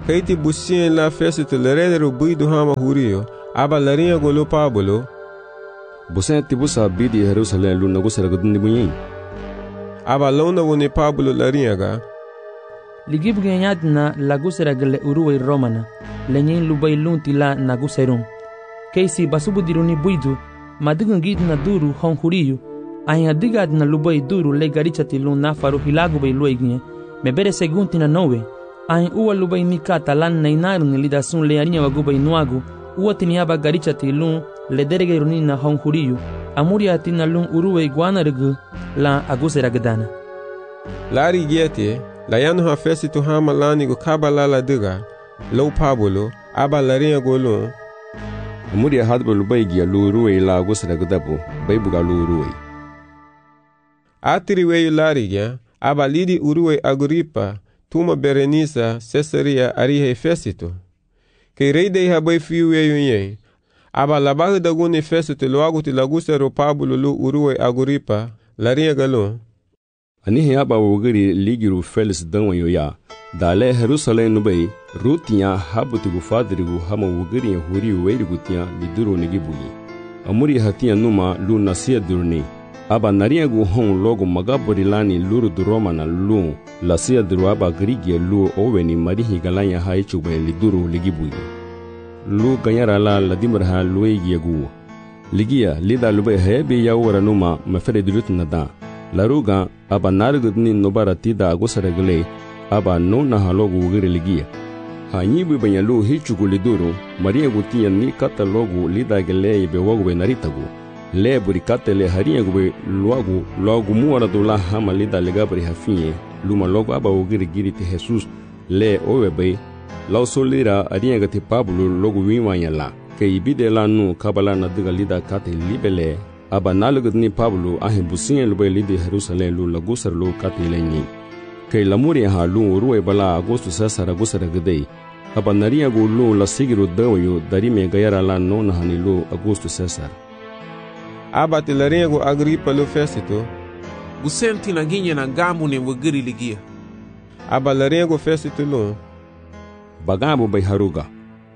Kaiti busien la Festo lereder buidu hama hurio, aba larinha golo Pablo. Busen tibusa bidi Jerusalem lu nagusara gudundi bunyi. Aba lona woni Pablo larinha ga. Ligib ganyadna lagusara gele uruwe romana, lenyen lubai lunti la naguserum. Keisi basubu diruni buidu, madigun gidna duru hon hurio, ahin adigadna lubai duru le garichati lun nafaru hilagu bai lueginye, mebere segunti na nowe, ahin uwa lubai nikata lan nainarun lidasun le arinha wagubai nuagu, uwa tiniaba garichati lun le derege runina hon hurio, amuria tina lun uruwe guanargu la agusera gadana. Lari giete, la yanu ha Festo hama lani go kabala la diga, lo Pablo, aba larinha golon. Amuria hadba lubai gia lu ruwe la agusara gadabu, baibuga lu ruwe. Atiri weyu larigia, aba lidi uruwe Agripa, tuma Berenisa, Caesarea arihe Festo. Kei rei dei habai fiu weyu nye, aba labahu daguni Festo loagu ti lagusero Pablo lu uruwe Agripa, larinha galo. Anihe aba wugiri ligiru Felix danwa yoya, dale Jerusalem nubai, rutinya habutigu fadrigu hama wugiri ya huri weirigu tiya liduru nigibugi. Amuri hatiya numa lu nasiya durni, aba nariyagu hon logo magabori lani luru du romana lu, lasiya duru aba grigia lu oweni marihi galanya haichube liduru ligibugi. Lu ganyara la ladimraha luegi yagu. Ligia lida lube hebe ya wara numa mafere dilut nada. Laruga aba narigudni nobara tida agusara gale, aba no na halogu wugiri ligia. Ha nyibu banya lu hichugu liduru, maria gutiya ni kata logu lida gale ibe wagube naritagu. Le burikate le haria gube luagu muara dula hama lida legabri hafinye, luma logu aba wugiri giriti Jesus, le owebe, lau solira aria gati Pablo logu wimanya la, ke ibide la nu kabala na diga lida kate libele, aba nalugudni Pablo ahi businye lube lidi Jerusalem lu lagusar lu kate lenyi. Kei lamuri ha lu uruwe bala Agosto Caesar agusara gudei, aba naria gu lu la sigiru dawayu darime gayara la nona hani lu Agosto Caesar. Aba ti larinha gu Agripa lu Festo. Busenti na ginye na gamu ni wugiri ligia. Aba larinha gu Festo lu. Bagabu bai haruga.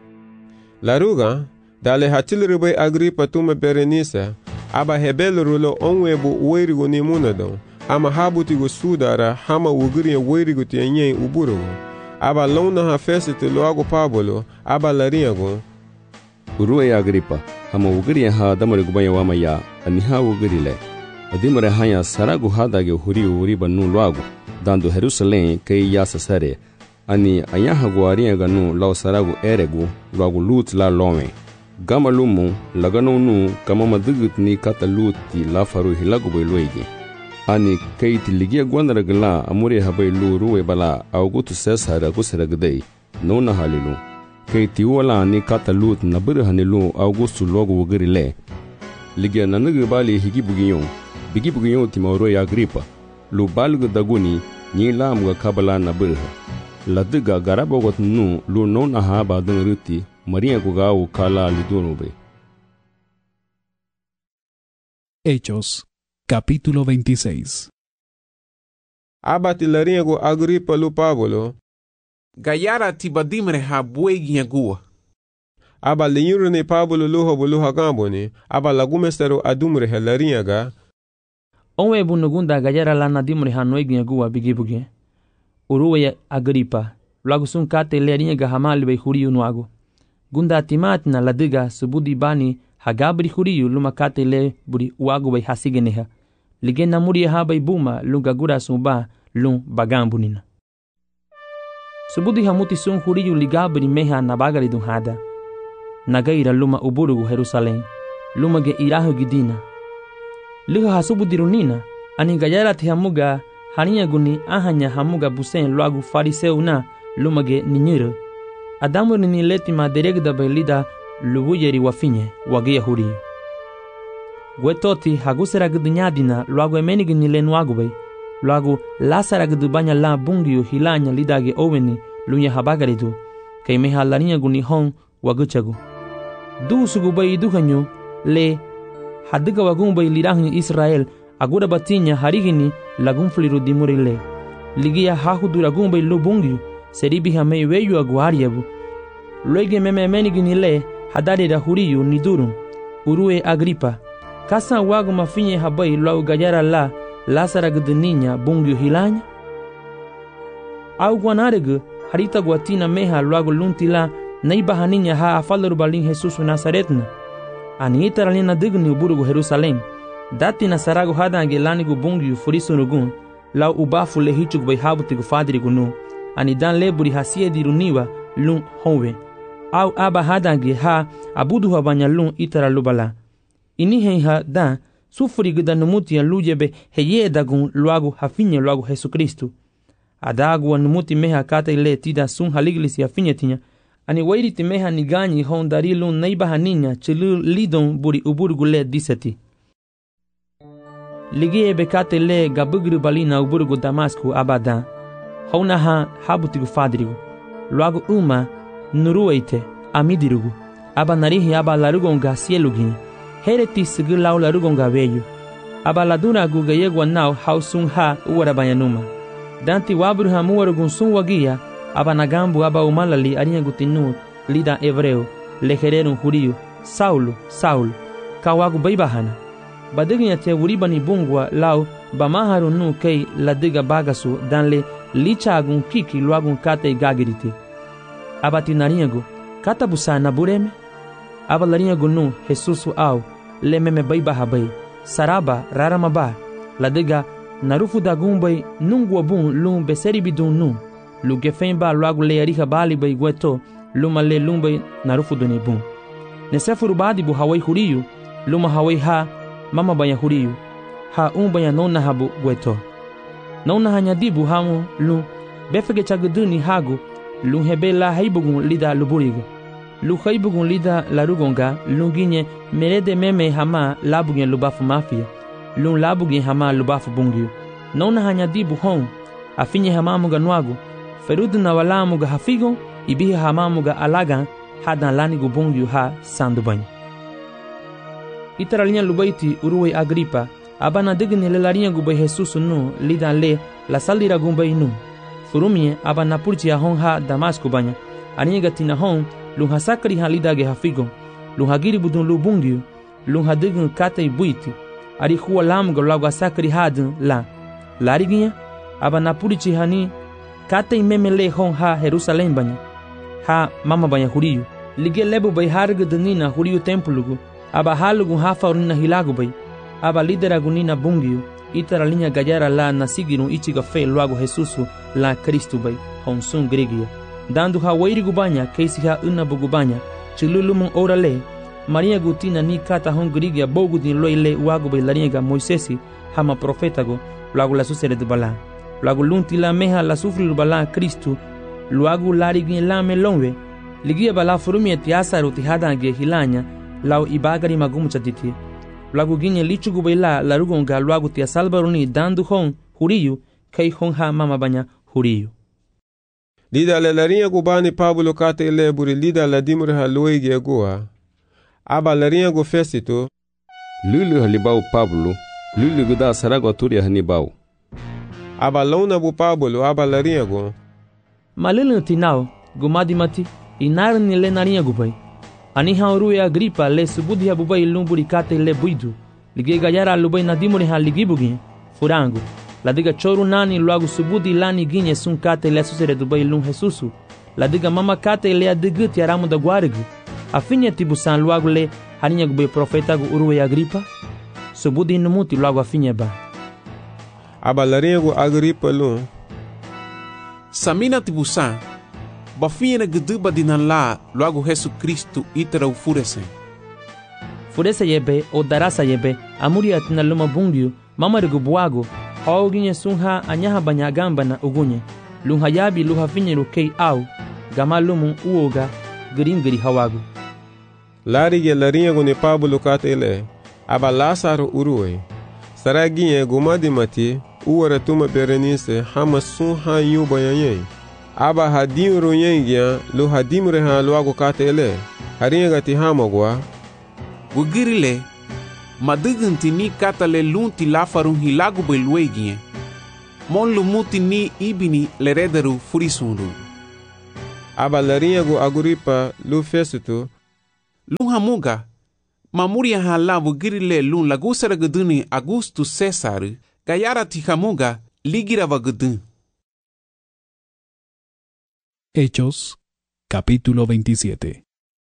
Laruga, dale hatilru bai Agripa tuma Berenisa, aba hebelru lo onwebu uweirigu ni munadon, ama habutigu sudara hama wugiri ya weirigu ti enye uburugu. Aba lona ha Festo lo agu Pablo, aba larinha gu. Uruwe Agripa, hama wugiri ya ha damari gubaya wama ya, aniha wugiri le. Adimare hanya saragu hadage huri uriba nu loagu, dandu Jerusalem kei ya Caesarea. Ani anyahagu aria ganu lau saragu eregu loagu lut la lome. Gama lumu lagano nu kama madugit ni kata luti la faru hilagu bai luegi. Ani keiti ligia guandara gala amuri habai lu ruwe bala Augusto Caesar agusara gdei, nona halilu. Keiti uwala ni kata lut nabiri hanilu Augusto logu wugiri le. Ligia nanugu bali bigi bugiyon tima uruwe Agripa, lu balugu daguni nyi la mga kabala nabiri. Ladiga garabogot nu lu nona haba dengruti maria gugawu kala lidunube. Hechos, capítulo 26. Aba ti larinha gu Agripa lu Pablo. Gayara tibadimre ha buegi yagua. Aba linyuru ni Pablo luho buluha gamboni, aba lagumesteru adumre he larinha ga. Onwe bunugunda gayara lana dimre ha noegi yagua bigibuge. Uruwe Agripa, logo sun kate lerinha ga hamali bai huriu nuago. Gunda timatina ladiga subudi bani hagabri huriu luma kate le buri uago bai hasigeneha. Ligena muri ha bai buma lunga gura sumba lung bagambunina. Subudi hamuti sun huriu ligabri meha nabagari dun hada. Nagaira luma uburugu Jerusalem, luma ge irahu gidina. Liha hasubudi runina, ani gayara te hamuga hania guni ahanya hamuga busen loagu fariseu na lumage ninyere. Adamu ni letima deregda belida lubuyeri wafinye wage huri. Gwetoti hagusera gdunyadina loagu emenigi ni lenuagu bay. Loagu lasara gdubanya la bungiu hilanya lidage oweni lunya habagaridu. Kay meha larinya guni hon waguchagu. Du sugu bay duhanyo le hadiga wagun bay lirahin Israel agura batinya harigini lagun fliru dimurile. Ligia hahu duragun bay lubungiu seribi hame weyu aguariebu. Luege meme menigini le hadare da huriyu ni durun. Urue Agripa. Kasan wagu mafinye habai luau gajara la lasara guduninya bungyu hilanya. Au guanaregu harita guatina meha luagu luntila naibahaninya ha afalaru balin Jesus Nazaretna. Ani itaralina digni uburugu Jerusalém. Dati na saragu hadange lanigu bungyu furisunugun lau ubafu lehichug bai habutigu fadirigu nu. Ani dan leburi hasie diruniwa lun honwe. Au aba hadange ha abudu habanya lun itaralubala. Ini henha dan sufurigu danumuti lujebe heye dagun luagu hafinye luagu Jesus Kristu. Adagu anumuti meha kata ile tida sun haliglis ya finyetinha. Ani wairiti meha niganyi hon darilun naibahaninya chilu lidon buri uburugu le diseti. Ligie bekate le gabugru balina uburugu Damasku abadan. Hona ha habutigu fadrigu. Luagu uma nurueite amidirugu. Aba narihi aba larugonga sielugin. Hereti sigu lau larugonga veyu. Aba laduna guga yegwa nau hausun ha uwarabanyanuma. Danti wabru ha muwarugun sun wagia. Aba nagambu aba umalali arinha gutinu lida hebreu. Lehererun juriu. Saulo, Saulo. Kawagu baibahana. Badiginya te uribani bungwa lau bamaharu nu kei ladiga bagasu danle lichagun kiki luagun kate gagiriti. Abati narinhagu kata busa na bureme. Aba larinhagu nu Jesusu au lememe baibahabai saraba raramaba ladiga narufu dagumbai nungwa bun lum beseri bidun nu lugefemba luagu leariha bali bai gueto luma le lumbai narufu duni bun. Nesefuru badi bu hawai huriyu luma hawai ha mama banya huriyu ha banya nona habu gueto. Nona hanyadibu hamu lu befege chaguduni hagu lu hebela haibugun lida luburigu. Lu haibugun lida larugonga lunginye merede meme hama labugen lubafu mafia. Lu labugen hama lubafu bungiu. Nona hanyadibu hon afinye hamamuga nwagu ferudu na walamuga hafigo ibihi hamamuga alagan hadan lanigu bungiu ha sandubanyi. Itaralinha lubaiti uruwe Agripa abana digni lelarinha gubai Jesus nu lidan le la salira gumbai nu furumie abana purti hon ha Damasku banya aninha gatina hon lunha sakri ha lidage hafigo lunha giri budun lubungiu lunha dign katei buiti ari huwa lamuga lagu sakri hadun la lariginha abana purti hani katei memele hon ha Jerusalém banya ha mama banya huriu lige lebu bai harga danina huriu templugu aba halugun hafaurina hilagu bai aba lideragunina bungiu itaralinha gajara la nasigirun ichiga fe luagu Jesusu la Kristu bai honsun grigia dandu ha wairigu banya keisi ha unabugu banya chilulumun orale Maria gutina ni kata hon grigia bogu din loile uagu bai laringa Moisesi hama profetago luagu la susere de bala luagu lunti la meha la sufriru bala Kristu luagu larigin la melonwe ligia bala furumie tiasaru tihadange hilanya lau ibagari magumu chatiti. Lagu ginye lichugu baila larugonga luagu tia salbaruni dandu hon huriyu kei hon ha mama banya huriyu. Lida la larinha gubani Pablo kate ile buri lida la dimure ha luigi goa. Aba larinha go festito. Lulu halibau Pablo, lulu guda sarago turia hanibau. Aba launa bu Pablo aba larinha go. Malulu tinau gumadi mati inarni le narinha gubai. Ani haurue Agripa le subudi habubai lumburi kate le buidu. Lige gajara lubai nadimuri ha ligibugin furangu. Ladiga choru nani luagu subudi lani ginye sun kate le susere dubai lum Jesusu. Ladiga mama kate le adiguti aramu da guarigu. Afinye tibusan luagu le harinha gubai profeta gu urue Agripa. Subudi numuti luagu afinye ba. Aba larinha gu Agripa lum. Samina tibusan. Bafinha guduba dinan la logo Jesus Cristo itara ufurese. Furese yebe o darasa yebe amuri atina luma bungiu mama rigu buago hauginye sunha anyaha banyagamba na ugunye lunha yabi luha finye rukei au gama lumu uoga giringiri hawagu. Larige larinha gu ne Pablo katele aba Lázaro urue saraginye gumadi mati uwara tuma Berenice hama sunha yuba yanyei. Aba hadim ruyengia lu hadim reha luago katele harinha gati hamagwa gugirile madugunti ni katale lunti lafarun hilagu beluegie mon lumuti ni ibini lerederu furisunru aba larinyago Agripa lu Fesutu lun hamuga mamuria halavu girile lun lagusara guduni Augustus Cesar gayara ti hamuga ligira vagudun. Hechos, capítulo 27.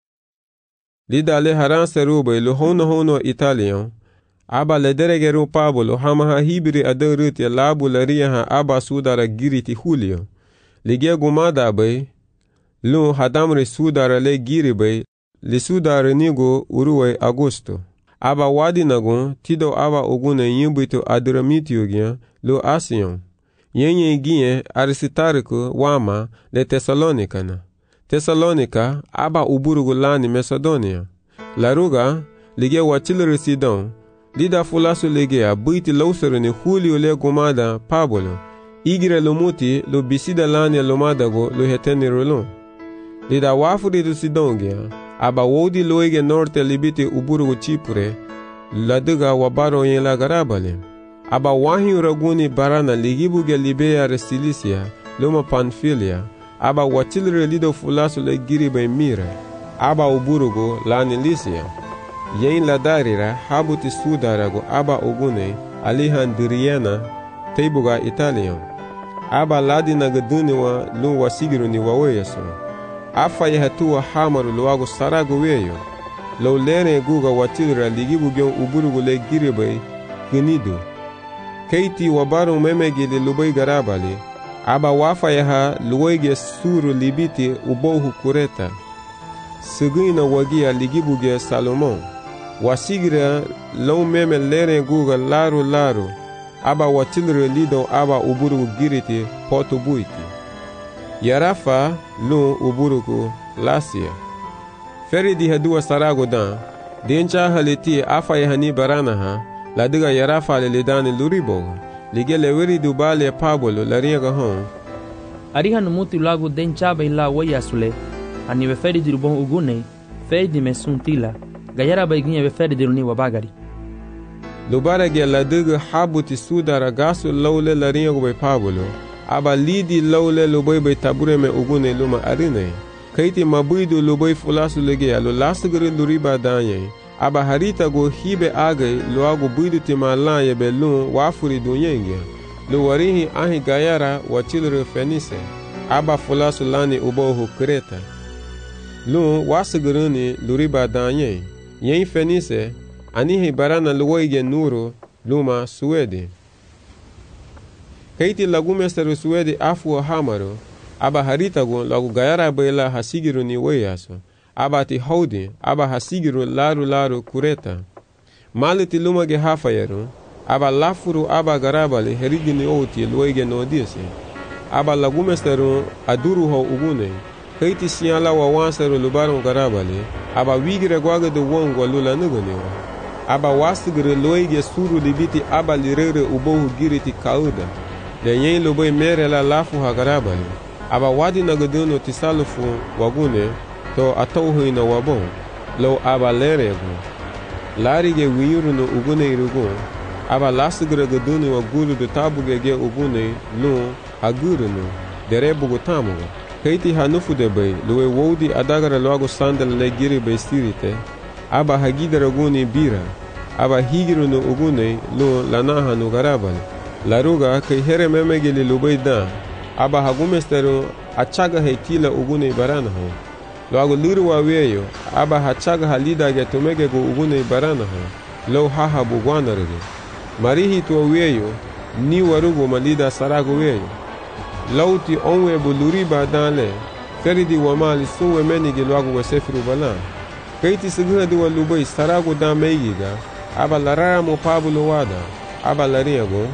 Lidale haran serube lu hono Italian aba le deregeru Pablo hamaha hibri aderut ya labu laria ha aba sudara giriti Julio ligia gumada bay lu hadamri sudara le giri bay li sudara nigo uruwe Augusto aba wadi nagun tido aba ogune yimbuito Adramitio gyan lu Asion yenye gien Aristarco wama le Thessalonica aba uburugu lani Macedonia laruga ligia wachilere Sidon lida fulasu legea buiti lausere ni Julio le gumada Pablo igire lumuti lo bisida lani lomadago lo heteni rolon lida wafuri du Sidongia aba wodi loige norte libiti uburugu Chipre laduga wabaro yen la garabale aba wahi uraguni barana ligibuge Libea Restilicia loma Pamphylia aba wachilere lido fulasu le giribe Mira aba uburugu lani Lycia yen la darira habuti sudarago aba ogune Alejandriana teibuga Italian aba ladina gaduniwa lu wasigiruni waweyaso afa yehatua hamaru luago sarago weyo lo lene guga watilra ligibugyon uburugu le giribe gnidu keiti wabaru memegili lubai garabali aba wafa yeha luwege suru libiti ubohu kureta sigina wagia ligibuge Salomon wasigira lo meme lene guga laru aba watilre lido aba uburugu giriti poto buiti yarafa lu uburugu Lasia feri di hadua sarago dan dencha haliti afa yahani baranaha ladiga yarafa lelidani luribo ligele weri dubale Pablo lariga hon ariha numuti lagu dencha baila wayasule anive feri di rubon ugune feri di mesuntila gayara baiginye be feri di runi wabagari lubarage ladiga habuti sudara gasu lawle lariga be Pablo aba lidi lawle lubai be tabure me ugune luma arine kaiti mabuidu lubai fulasu lege alo lasgere luriba danye aba harita go hibe age luago buidu timalanye be lun wafuri dunyenge lu warihi ahi gayara wachilre Fenice aba fulasu lani ubohu Kreta lun wasgeruni luriba danye yen Fenice anihi barana luwaige nuru luma Suede kaiti lagumesteru Suede afu hamaru aba haritago lagu gayara baila hasigiru ni weyaso aba ti haudi aba hasigiru laru kureta maliti lumage hafayeru aba lafuru aba garabali herigini oti luege no disi aba lagumesteru aduru ho ugune kaiti siala wa wanseru lubaru garabali aba wigire gwaga de wongo lula nuguniwa aba wasigire luege suru libiti aba lirere ubohu giriti kauda le yen lubai mere la lafu ha garabali aba wadi nagaduno tisalufu wagune to atauhu ina wabon lo aba leregu larige wiyuruno ugune irugu aba lasigre gaduni wagulu de tabuge ge ugune lu aguruno derebugo tamugo kaiti hanufu de bay luwe wodi adagara loago sandal le giri be stirite aba hagidara guni bira aba higiruno ugune lu lanaha no garabal laruga kai here memegeli lubai da aba hagumesteru achaga heitila ugune barana ho loago liruwa weyo aba hachaga halida ge tumege go ugune barana ho lo haha bugwanarege marihi to weyo ni warugo malida sarago weyo lauti onwe buluri badale feridi wamali suwe menige loago wasefiru bala kaiti siguna di walubai sarago da meigiga aba larara mo Pablo wada aba lariago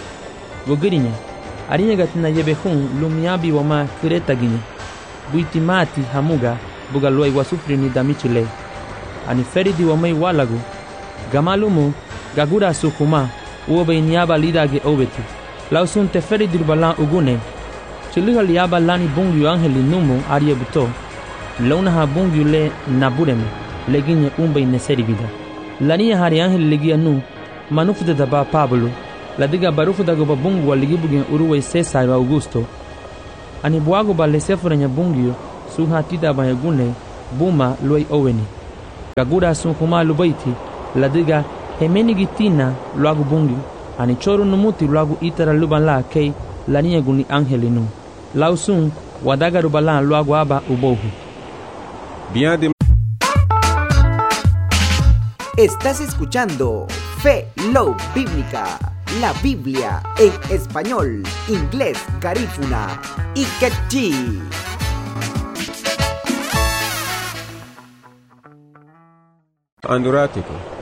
wogirinya arinya gatina yebe hun lumiabi wama Kreta ginye buitimati hamuga buga loai wasufri ni damichule ani feridi wamai walagu gamalumu gagura sukuma uobe niaba lidage obeti lausunte feridi balan ugune chiliga liaba lani bungyu angeli numu arie buto launa ha bungyu le nabureme leginye umbe ineseri vida lania hari angeli legia nu manufude daba Pablo ladiga barufu dago babungu waligibugen uruwe Cesar Augusto ani buago ba lesefurenya bungyo suha tida bayagune buma luay oweni gagura sun kuma lubaiti ladiga hemenigitina luagu bungi ani choru numuti luagu itara luban la kei lania guni angelinu lausun wadaga rubalan luagu aba ubohu. Estás escuchando Fe Love Bíblica, la Biblia en español, inglés, garífuna y quechí. Anduratico.